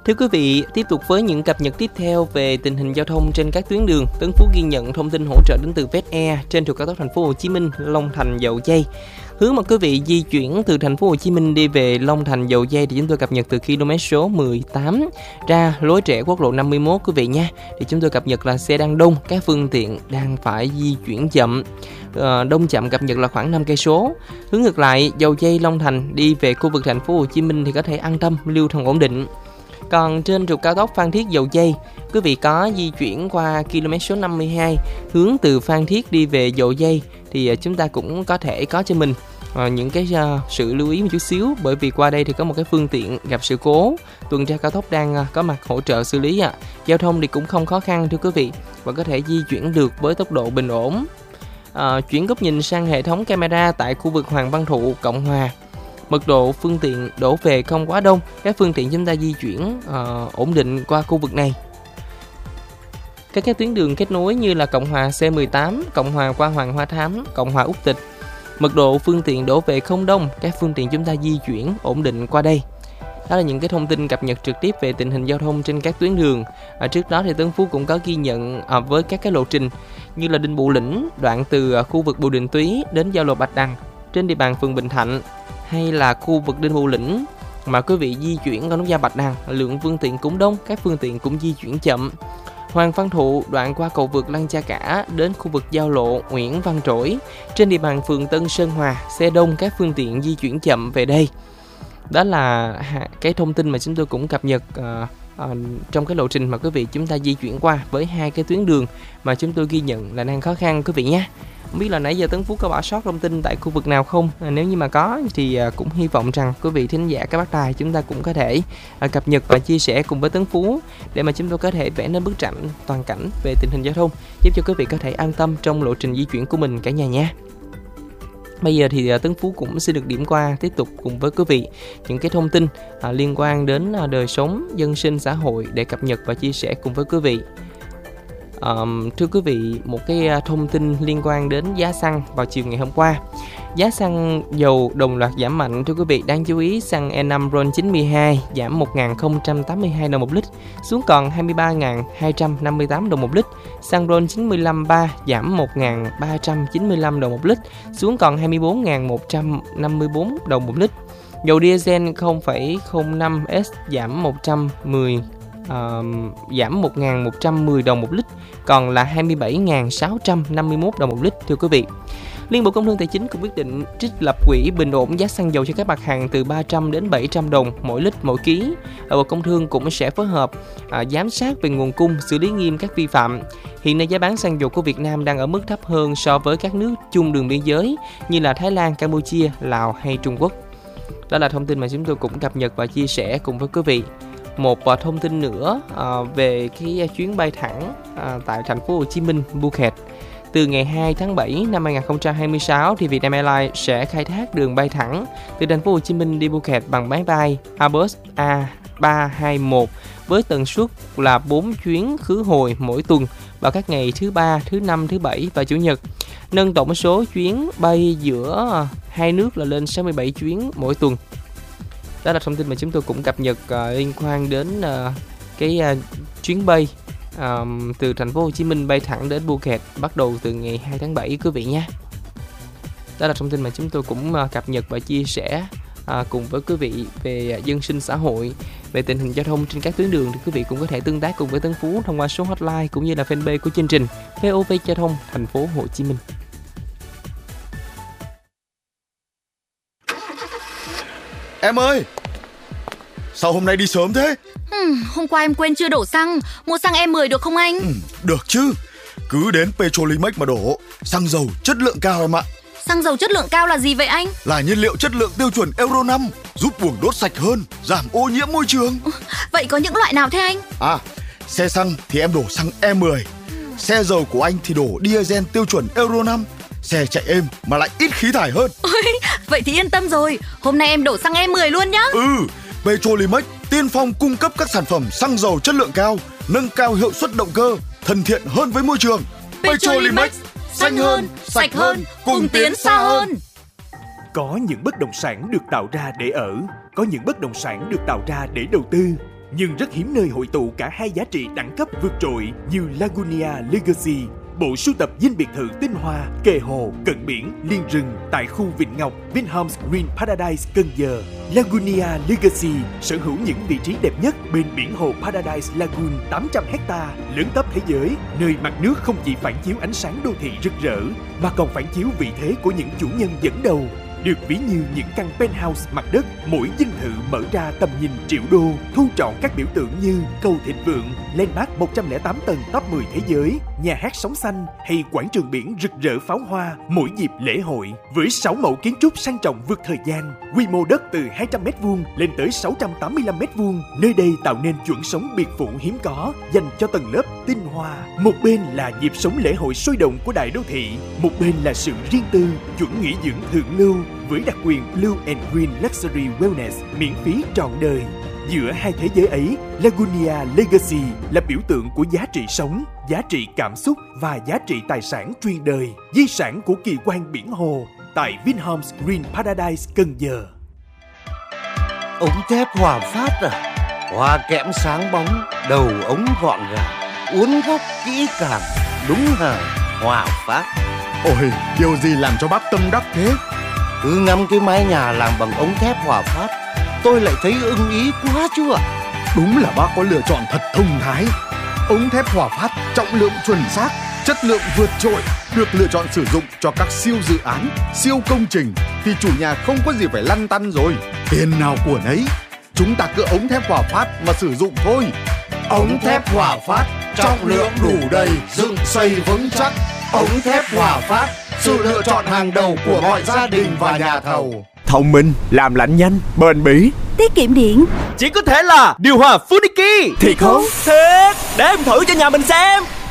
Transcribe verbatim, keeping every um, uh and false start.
Thưa quý vị, tiếp tục với những cập nhật tiếp theo về tình hình giao thông trên các tuyến đường, Tấn Phú ghi nhận thông tin hỗ trợ đến từ vét Air trên trục cao tốc Thành phố Hồ Chí Minh Long Thành Dầu Giây. Hướng mà quý vị di chuyển từ Thành phố Hồ Chí Minh đi về Long Thành Dầu Giây thì chúng tôi cập nhật từ km số mười tám ra lối rẽ quốc lộ năm mươi mốt quý vị nha. Thì chúng tôi cập nhật là xe đang đông, các phương tiện đang phải di chuyển chậm. À, đông chậm cập nhật là khoảng năm cây số. Hướng ngược lại, Dầu Giây Long Thành đi về khu vực Thành phố Hồ Chí Minh thì có thể an tâm lưu thông ổn định. Còn trên trục cao tốc Phan Thiết Dầu Giây, quý vị có di chuyển qua km số năm mươi hai hướng từ Phan Thiết đi về Dầu Giây thì chúng ta cũng có thể có cho mình uh, những cái uh, sự lưu ý một chút xíu, bởi vì qua đây thì có một cái phương tiện gặp sự cố, tuần tra cao tốc đang uh, có mặt hỗ trợ xử lý ạ. À. Giao thông thì cũng không khó khăn thưa quý vị, và có thể di chuyển được với tốc độ bình ổn. Uh, chuyển góc nhìn sang hệ thống camera tại khu vực Hoàng Văn Thụ, Cộng Hòa. Mật độ phương tiện đổ về không quá đông, các phương tiện chúng ta di chuyển uh, ổn định qua khu vực này. Các cái tuyến đường kết nối như là Cộng Hòa C mười tám, Cộng Hòa qua Hoàng Hoa Thám, Cộng Hòa Úc Tịch, mật độ phương tiện đổ về không đông, các phương tiện chúng ta di chuyển ổn định qua đây. Đó là những cái thông tin cập nhật trực tiếp về tình hình giao thông trên các tuyến đường. À, trước đó thì Tấn Phú cũng có ghi nhận à, với các cái lộ trình như là Đinh Bộ Lĩnh, đoạn từ à, khu vực Bùi Đình Túy đến giao lộ Bạch Đằng trên địa bàn phường Bình Thạnh, hay là khu vực Đinh Bộ Lĩnh mà quý vị di chuyển qua nút giao Bạch Đằng, lượng phương tiện cũng đông, các phương tiện cũng di chuyển chậm. Hoàng Văn Thụ đoạn qua cầu vượt Lăng Cha Cả đến khu vực giao lộ Nguyễn Văn Trỗi trên địa bàn phường Tân Sơn Hòa, xe đông, các phương tiện di chuyển chậm về đây. Đó là cái thông tin mà chúng tôi cũng cập nhật uh, uh, trong cái lộ trình mà quý vị chúng ta di chuyển qua với hai cái tuyến đường mà chúng tôi ghi nhận là đang khó khăn quý vị nhé. Không biết là nãy giờ Tấn Phú có bỏ sót thông tin tại khu vực nào không? À, nếu như mà có thì à, cũng hy vọng rằng quý vị thính giả các bác tài chúng ta cũng có thể à, cập nhật và chia sẻ cùng với Tấn Phú để mà chúng tôi có thể vẽ nên bức tranh toàn cảnh về tình hình giao thông, giúp cho quý vị có thể an tâm trong lộ trình di chuyển của mình cả nhà nha. Bây giờ thì à, Tấn Phú cũng xin được điểm qua tiếp tục cùng với quý vị những cái thông tin à, liên quan đến à, đời sống dân sinh xã hội để cập nhật và chia sẻ cùng với quý vị. Um, thưa quý vị, một cái thông tin liên quan đến giá xăng vào chiều ngày hôm qua. Giá xăng dầu đồng loạt giảm mạnh thưa quý vị. Đáng chú ý, xăng E năm RON chín mươi hai giảm một nghìn không trăm tám mươi hai đồng một lít xuống còn hai mươi ba nghìn hai trăm năm mươi tám đồng một lít. Xăng RON chín mươi lăm ba giảm một nghìn ba trăm chín mươi lăm đồng một lít xuống còn hai mươi bốn nghìn một trăm năm mươi bốn đồng một lít. Dầu diesel không phẩy không năm S giảm một trăm mười Uh, giảm một nghìn một trăm mười đồng một lít, còn là hai mươi bảy nghìn sáu trăm năm mươi mốt đồng một lít thưa quý vị. Liên Bộ Công Thương Tài chính cũng quyết định trích lập quỹ bình ổn giá xăng dầu cho các mặt hàng từ ba trăm đến bảy trăm đồng mỗi lít mỗi ký. Bộ Công Thương cũng sẽ phối hợp uh, giám sát về nguồn cung, xử lý nghiêm các vi phạm. Hiện nay giá bán xăng dầu của Việt Nam đang ở mức thấp hơn so với các nước chung đường biên giới như là Thái Lan, Campuchia, Lào hay Trung Quốc. Đó là thông tin mà chúng tôi cũng cập nhật và chia sẻ cùng với quý vị. Một uh, thông tin nữa uh, về cái chuyến bay thẳng uh, tại thành phố Hồ Chí Minh Phuket. Từ ngày hai tháng bảy năm hai nghìn không trăm hai mươi sáu thì Vietnam Airlines sẽ khai thác đường bay thẳng từ thành phố Hồ Chí Minh đi Phuket bằng máy bay Airbus A ba hai mốt với tần suất là bốn chuyến khứ hồi mỗi tuần vào các ngày thứ ba, thứ năm, thứ bảy và chủ nhật, nâng tổng số chuyến bay giữa hai nước là lên sáu mươi bảy chuyến mỗi tuần. Đó là thông tin mà chúng tôi cũng cập nhật uh, liên quan đến uh, cái uh, chuyến bay uh, từ thành phố Hồ Chí Minh bay thẳng đến Phuket bắt đầu từ ngày hai tháng bảy quý vị nha. Đó là thông tin mà chúng tôi cũng uh, cập nhật và chia sẻ uh, cùng với quý vị về uh, dân sinh xã hội, về tình hình giao thông trên các tuyến đường. Thì quý vị cũng có thể tương tác cùng với Tấn Phú thông qua số hotline cũng như là fanpage của chương trình vê o vê Giao thông thành phố Hồ Chí Minh. Em ơi, sao hôm nay đi sớm thế? Ừ, hôm qua em quên chưa đổ xăng. Mua xăng E mười được không anh? Ừ, được chứ. Cứ đến Petrolimex mà đổ. Xăng dầu chất lượng cao em ạ. Xăng dầu chất lượng cao là gì vậy anh? Là nhiên liệu chất lượng tiêu chuẩn Euro năm, giúp buồng đốt sạch hơn, giảm ô nhiễm môi trường. Vậy có những loại nào thế anh? À, xe xăng thì em đổ xăng E mười. Xe dầu của anh thì đổ diesel tiêu chuẩn Euro năm. Xe chạy êm mà lại ít khí thải hơn. Ôi, vậy thì yên tâm rồi. Hôm nay em đổ xăng E mười luôn nhá. Ừ, Petrolimex tiên phong cung cấp các sản phẩm xăng dầu chất lượng cao, nâng cao hiệu suất động cơ, thân thiện hơn với môi trường. Petrolimex, xanh hơn, sạch hơn, cùng tiến xa hơn. Có những bất động sản được tạo ra để ở, có những bất động sản được tạo ra để đầu tư. nhưng rất hiếm nơi hội tụ cả hai giá trị đẳng cấp vượt trội như Lagunia Legacy, bộ sưu tập dinh biệt thự tinh hoa, kề hồ, cận biển, liên rừng tại khu Vịnh Ngọc, Vinhomes Green Paradise, Cần Giờ. Lagunia Legacy sở hữu những vị trí đẹp nhất bên biển hồ Paradise Lagoon tám trăm héc ta, lớn tấp thế giới, nơi mặt nước không chỉ phản chiếu ánh sáng đô thị rực rỡ, mà còn phản chiếu vị thế của những chủ nhân dẫn đầu. Được ví như những căn penthouse mặt đất, mỗi dinh thự mở ra tầm nhìn triệu đô, thu trọn các biểu tượng như cầu thịnh vượng, landmark một trăm lẻ tám tầng top mười thế giới, nhà hát sóng xanh hay quảng trường biển rực rỡ pháo hoa mỗi dịp lễ hội. Với sáu mẫu kiến trúc sang trọng vượt thời gian, quy mô đất từ hai trăm mét vuông lên tới sáu trăm tám mươi lăm mét vuông, nơi đây tạo nên chuẩn sống biệt phủ hiếm có dành cho tầng lớp tinh hoa. Một bên là nhịp sống lễ hội sôi động của đại đô thị, một bên là sự riêng tư, chuẩn nghỉ dưỡng thượng lưu với đặc quyền Blue and Green Luxury Wellness miễn phí trọn đời. Giữa hai thế giới ấy, Lagunia Legacy là biểu tượng của giá trị sống, giá trị cảm xúc và giá trị tài sản truyền đời, di sản của kỳ quan biển hồ tại Vinhomes Green Paradise, Cần Giờ. Ống thép Hòa Phát à? Hoa kẽm sáng bóng, đầu ống gọn gàng, uốn góc kỹ càng, đúng hàng Hòa Phát. Ôi, điều gì làm cho bác tâm đắc thế? Cứ ngắm cái mái nhà làm bằng ống thép Hòa Phát, tôi lại thấy ưng ý quá chứ ạ. Đúng là bác có lựa chọn thật thông thái. Ống thép Hòa Phát trọng lượng chuẩn xác, chất lượng vượt trội, được lựa chọn sử dụng cho các siêu dự án, siêu công trình thì chủ nhà không có gì phải lăn tăn rồi. Tiền nào của nấy, chúng ta cứ ống thép Hòa Phát mà sử dụng thôi. Ống thép Hòa Phát, trọng lượng đủ đầy, dựng xây vững chắc. Ống thép Hòa Phát, sự lựa chọn hàng đầu của mọi gia đình và nhà thầu. Thông minh, làm lạnh nhanh, bền bỉ, tiết kiệm điện. Chỉ có thể là điều hòa Funiki. Thiệt không? Thiệt, để em thử cho nhà mình xem.